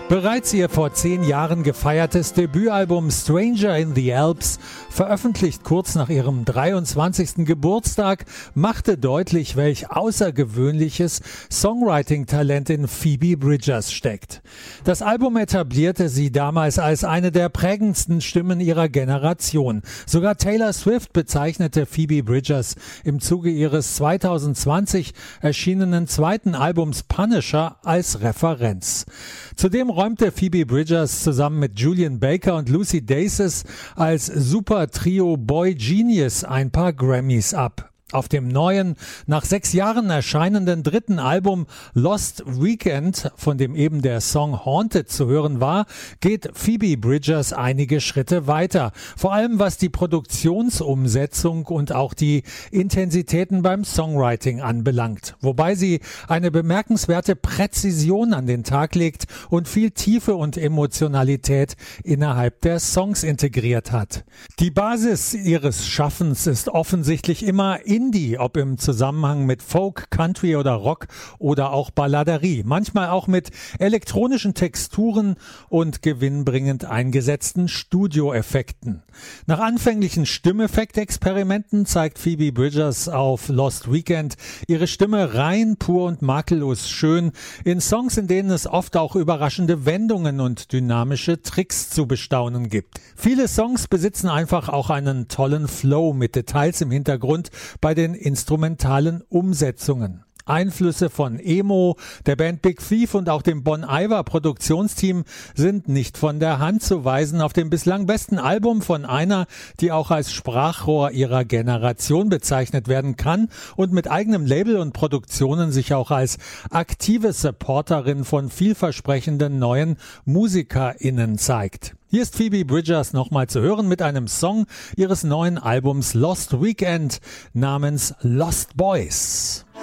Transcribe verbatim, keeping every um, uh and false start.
Bereits ihr vor zehn Jahren gefeiertes Debütalbum Stranger in the Alps, veröffentlicht kurz nach ihrem dreiundzwanzigsten Geburtstag, machte deutlich, welch außergewöhnliches Songwriting-Talent in Phoebe Bridgers steckt. Das Album etablierte sie damals als eine der prägendsten Stimmen ihrer Generation. Sogar Taylor Swift bezeichnete Phoebe Bridgers im Zuge ihres zweitausendzwanzig erschienenen zweiten Albums Punisher als Referenz. Zudem räumte Phoebe Bridgers zusammen mit Julian Baker und Lucy Dacus als Super-Trio Boy Genius ein paar Grammys ab. Auf dem neuen, nach sechs Jahren erscheinenden dritten Album Lost Weekend, von dem eben der Song Haunted zu hören war, geht Phoebe Bridgers einige Schritte weiter. Vor allem was die Produktionsumsetzung und auch die Intensitäten beim Songwriting anbelangt. Wobei sie eine bemerkenswerte Präzision an den Tag legt und viel Tiefe und Emotionalität innerhalb der Songs integriert hat. Die Basis ihres Schaffens ist offensichtlich immer Indie, ob im Zusammenhang mit Folk, Country oder Rock oder auch Balladerie, manchmal auch mit elektronischen Texturen und gewinnbringend eingesetzten Studioeffekten. Nach anfänglichen Stimmeffektexperimenten zeigt Phoebe Bridgers auf Lost Weekend ihre Stimme rein, pur und makellos schön in Songs, in denen es oft auch überraschende Wendungen und dynamische Tricks zu bestaunen gibt. Viele Songs besitzen einfach auch einen tollen Flow mit Details im Hintergrund bei den instrumentalen Umsetzungen. Einflüsse von Emo, der Band Big Thief und auch dem Bon Iver Produktionsteam sind nicht von der Hand zu weisen auf dem bislang besten Album von einer, die auch als Sprachrohr ihrer Generation bezeichnet werden kann und mit eigenem Label und Produktionen sich auch als aktive Supporterin von vielversprechenden neuen MusikerInnen zeigt. Hier ist Phoebe Bridgers nochmal zu hören mit einem Song ihres neuen Albums Lost Weekend namens Lost Boys.